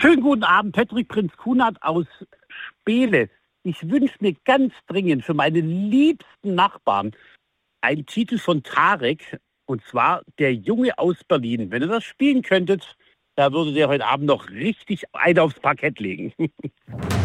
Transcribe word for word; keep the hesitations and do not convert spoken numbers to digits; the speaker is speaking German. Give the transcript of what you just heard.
Schönen guten Abend, Patrick Prinz Kunert aus Spehle. Ich wünsche mir ganz dringend für meine liebsten Nachbarn einen Titel von Tarek, und zwar Der Junge aus Berlin. Wenn ihr das spielen könntet, da würde der heute Abend noch richtig einen aufs Parkett legen.